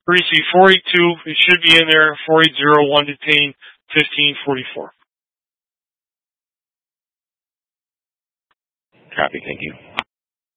Receive 482. It should be in there. 4801 detain 1544. Copy. Thank you.